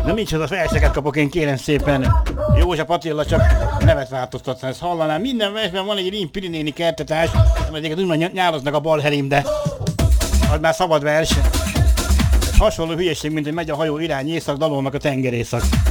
De micsoda verseket kapok én, kérem szépen. József Attila, csak nevet változtatsz, ezt hallanám. Minden versben van egy Rím Pirinéni kertetás, amelyeket úgy nyáloznak a balherim, de az már szabad vers. Hasonló hülyeség, mint hogy megy a hajó irány észak, dalolnak a tengerészak.